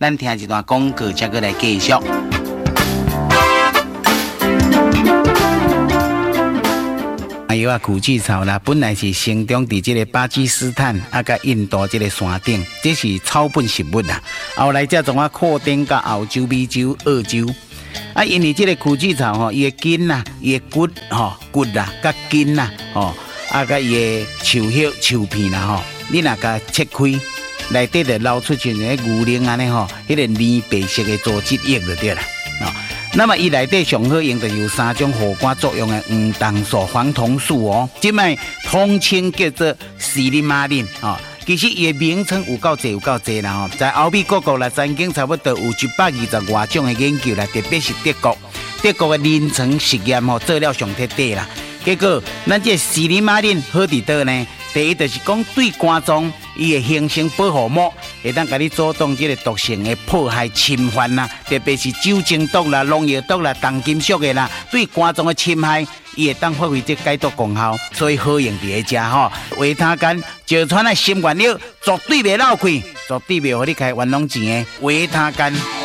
咱听一段广告，才过来继续。药啊，苦苣草啦，本来是生长伫这个巴基斯坦甲印度这个山顶，这是草本植物啦。后来才从扩展到欧洲、美洲、澳洲。因为这个苦苣草伊的根啦、伊的骨骨啦、甲根啦甲伊的树叶、树片啦你若甲切开，内底就流出像个牛奶安尼迄个黏白色的组织液就对啦。那么伊内底上好用，就是有3种护肝作用的黄酮素、黄酮素即卖统称叫做西林马林其实伊的名称有够济啦在欧美各国啦，曾经差不多有120多种的研究啦，特别是德国的临床实验做了上彻底啦。结果咱这西林马林好伫倒呢？第一就是讲对肝脏伊会形成保护膜，会当甲你阻挡这个毒性的迫害侵犯啦，特别是酒精毒啦、农药毒啦、重金属的啦，对肝脏的侵害，伊会当发挥这解毒功效，所以好用伫个食维他甘石川的新原料，绝对袂漏气，绝对袂互你开冤枉钱的维他甘。